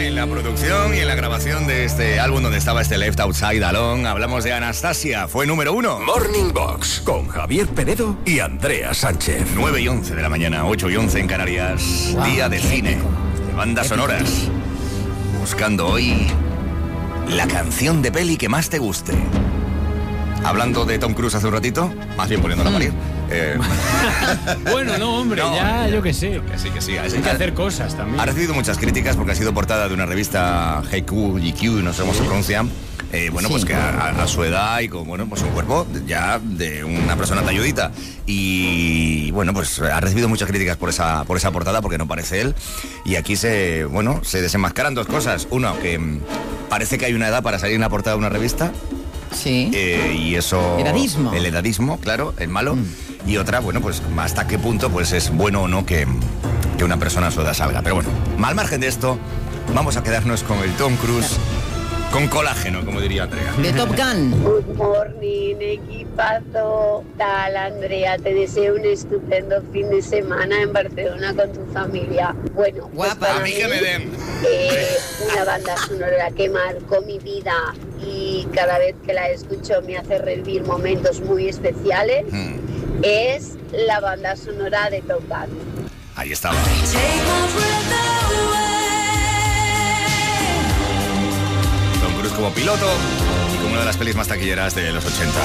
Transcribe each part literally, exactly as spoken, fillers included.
en la producción y en la grabación de este álbum donde estaba este Left Outside Alone. Hablamos de Anastasia, fue número uno. Morning Box con Javier Penedo y Andrea Sánchez. nueve y once de la mañana, ocho y once en Canarias. Wow, día de cine, épico. De bandas épico. Sonoras. Buscando hoy la canción de peli que más te guste. Hablando de Tom Cruise hace un ratito, más bien poniéndola a parir. Eh... bueno, no, hombre, no, ya yo que sé. Que sí, que sí. Hay que hacer cosas también. Ha recibido muchas críticas porque ha sido portada de una revista G Q, G Q, no sé cómo se pronuncia. Eh, bueno, sí. pues que a, a su edad y con bueno, pues un cuerpo ya de una persona talludita. Y bueno, pues ha recibido muchas críticas por esa, por esa portada porque no parece él. Y aquí se, bueno, se desenmascaran dos cosas. Uno, que parece que hay una edad para salir en la portada de una revista. Sí. Eh, y eso... Edadismo. El edadismo, claro, el malo. Mm. Y otra, bueno, pues hasta qué punto pues es bueno o no que, que una persona a su edad salga. Pero bueno, al margen de esto, vamos a quedarnos con el Tom Cruise con colágeno, como diría Andrea. De Top Gun. Good morning, equipazo. Tal, Andrea, te deseo un estupendo fin de semana en Barcelona con tu familia. Bueno, guapa. Pues a mí que me den. Eh, una banda sonora que marcó mi vida y cada vez que la escucho me hace revivir momentos muy especiales. Hmm. Es la banda sonora de Top Gun. Ahí estaba. Tom Cruise como piloto y como una de las pelis más taquilleras de los ochenta.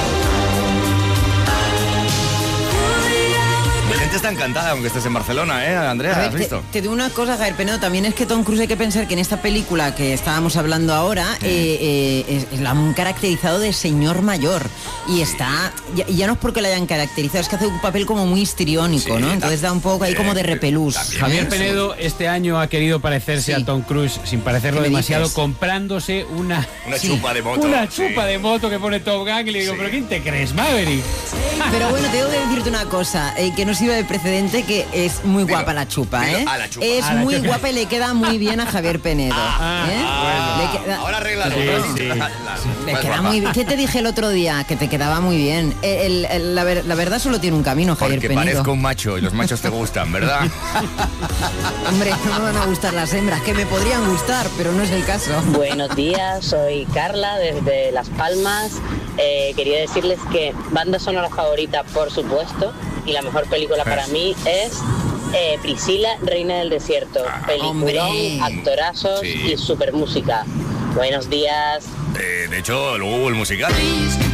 La gente está encantada aunque estés en Barcelona, ¿eh, Andrea? Ver, ¿Has visto? Te, te digo una cosa, Javier Penedo, también es que Tom Cruise hay que pensar que en esta película que estábamos hablando ahora sí. eh, eh, es, la han caracterizado de señor mayor y sí. está, ya, ya no es porque la hayan caracterizado, es que hace un papel como muy histriónico, sí, ¿no? Entonces da un poco ahí como de repelús. Javier Penedo este año ha querido parecerse sí. a Tom Cruise sin parecerlo demasiado, dices? comprándose una... Una sí. chupa de moto. Una chupa sí. de moto que pone Top Gun y le digo, sí. ¿pero quién te crees, Maverick? Pero bueno, tengo que decirte una cosa, eh, que no sirve de precedente, que es muy digo, guapa la chupa, digo, ¿eh? la chupa. Es a muy chupa. guapa y le queda muy bien a Javier Penedo. Ah, ¿eh? ah, le queda... Ahora arréglalo. Sí, ¿no? sí, la, sí. Le queda guapa. Muy bien. ¿Qué te dije el otro día? Que te quedaba muy bien. El, el, el, la, ver, la verdad solo tiene un camino, Javier Porque Penedo. Porque parezco un macho y los machos te gustan, ¿verdad? Hombre, no me van a gustar las hembras, que me podrían gustar, pero no es el caso. Buenos días, soy Carla desde Las Palmas. Eh, quería decirles que banda sonora favorita, por supuesto, y la mejor película para mí es eh, Priscila, Reina del Desierto. Ah, peliculón, actorazos sí. y super música. Buenos días. Eh, de hecho, luego hubo el musical.